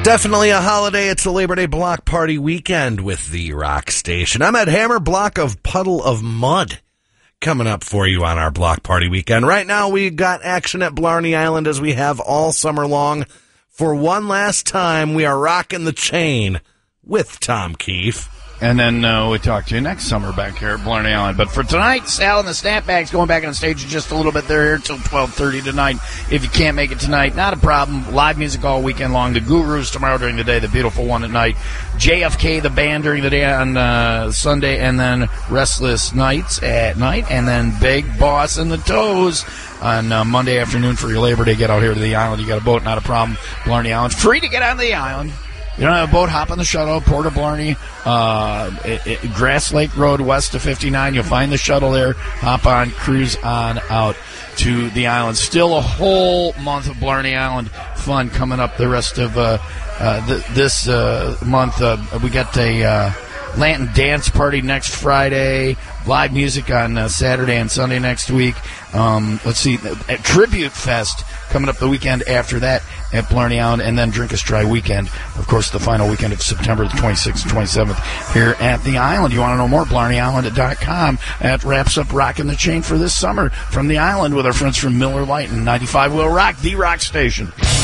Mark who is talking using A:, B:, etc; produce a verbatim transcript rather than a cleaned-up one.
A: Definitely a holiday. It's the Labor Day block party weekend with the Rock Station. I'm at Hammer Block of Puddle of Mud coming up for you on our block party weekend. Right now, we got action at Blarney Island as we have all summer long. For one last time, we are rocking the chain with Tom Keefe.
B: And then uh, we talk to you next summer back here at Blarney Island. But for tonight, Sal and the Snapbacks going back on stage just a little bit. They're here until twelve thirty tonight. If you can't make it tonight, not a problem. Live music all weekend long. The Gurus tomorrow during the day. The Beautiful One at night. J F K, the band, during the day on uh, Sunday. And then Restless Nights at night. And then Big Boss and the Toes on uh, Monday afternoon for your Labor Day. Get out here to the island. You got a boat, not a problem. Blarney Island. Free to get on the island. You don't have a boat, hop on the shuttle, Port of Blarney, uh, it, it, Grass Lake Road west of fifty-nine. You'll find the shuttle there. Hop on, cruise on out to the island. Still a whole month of Blarney Island fun coming up the rest of uh, uh, th- this uh, month. Uh, we got a uh, Lantern Dance Party next Friday, live music on uh, Saturday and Sunday next week. Um, let's see, a Tribute Fest coming up the weekend after that at Blarney Island, and then Drink Us Dry weekend, of course, the final weekend of September the twenty-sixth and twenty-seventh here at the island. You want to know more? Blarney Island dot com. That wraps up Rockin' the Chain for this summer from the island with our friends from Miller Lite and ninety-five Will Rock, the rock station.